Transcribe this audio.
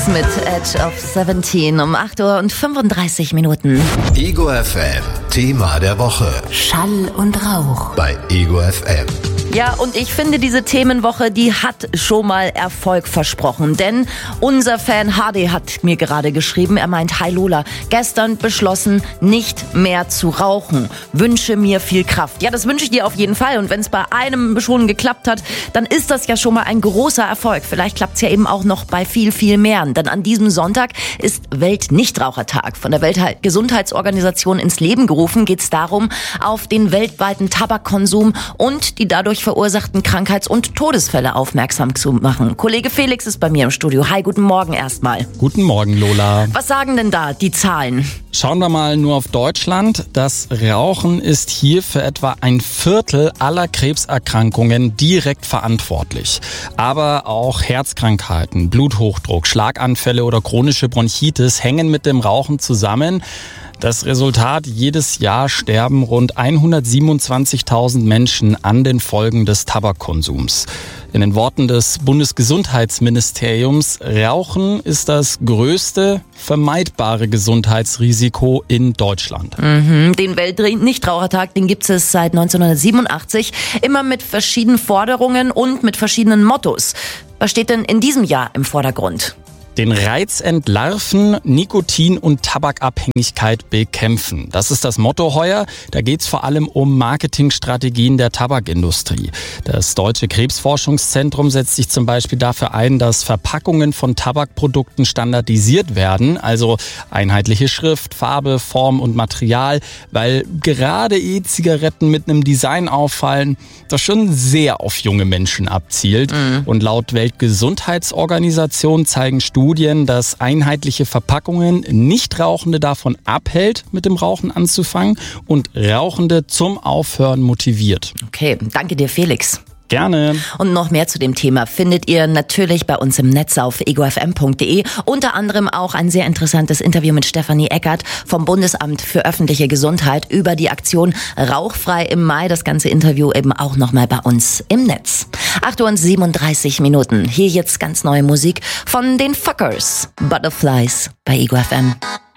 mit Edge of 17 um 8:35 Ego FM, Thema der Woche. Schall und Rauch. Bei Ego FM. Ja, und ich finde, diese Themenwoche, die hat schon mal Erfolg versprochen. Denn unser Fan HD hat mir gerade geschrieben, er meint, hi Lola, gestern beschlossen, nicht mehr zu rauchen. Wünsche mir viel Kraft. Ja, das wünsche ich dir auf jeden Fall. Und wenn es bei einem schon geklappt hat, dann ist das ja schon mal ein großer Erfolg. Vielleicht klappt es ja eben auch noch bei viel, viel mehr. Denn an diesem Sonntag ist Weltnichtrauchertag. Von der Weltgesundheitsorganisation ins Leben gerufen geht es darum, auf den weltweiten Tabakkonsum und die dadurch verursachten Krankheits- und Todesfälle aufmerksam zu machen. Kollege Felix ist bei mir im Studio. Hi, guten Morgen erstmal. Guten Morgen, Lola. Was sagen denn da die Zahlen? Schauen wir mal nur auf Deutschland. Das Rauchen ist hier für etwa 1/4 aller Krebserkrankungen direkt verantwortlich. Aber auch Herzkrankheiten, Bluthochdruck, Schlaganfälle oder chronische Bronchitis hängen mit dem Rauchen zusammen. Das Resultat: jedes Jahr sterben rund 127.000 Menschen an den Folgen des Tabakkonsums. In den Worten des Bundesgesundheitsministeriums: Rauchen ist das größte vermeidbare Gesundheitsrisiko in Deutschland. Den Weltnichtrauchertag, den gibt es seit 1987, immer mit verschiedenen Forderungen und mit verschiedenen Mottos. Was steht denn in diesem Jahr im Vordergrund? Den Reiz entlarven, Nikotin- und Tabakabhängigkeit bekämpfen. Das ist das Motto heuer. Da geht es vor allem um Marketingstrategien der Tabakindustrie. Das Deutsche Krebsforschungszentrum setzt sich zum Beispiel dafür ein, dass Verpackungen von Tabakprodukten standardisiert werden, also einheitliche Schrift, Farbe, Form und Material, weil gerade E-Zigaretten mit einem Design auffallen, das schon sehr auf junge Menschen abzielt. Und laut Weltgesundheitsorganisation zeigen Studien, dass einheitliche Verpackungen Nichtrauchende davon abhält, mit dem Rauchen anzufangen und Rauchende zum Aufhören motiviert. Okay, danke dir, Felix. Gerne. Und noch mehr zu dem Thema findet ihr natürlich bei uns im Netz auf egofm.de. Unter anderem auch ein sehr interessantes Interview mit Stefanie Eckert vom Bundesamt für öffentliche Gesundheit über die Aktion Rauchfrei im Mai. Das ganze Interview eben auch nochmal bei uns im Netz. 8:37. Hier jetzt ganz neue Musik von den Fuckers. Butterflies bei Ego FM.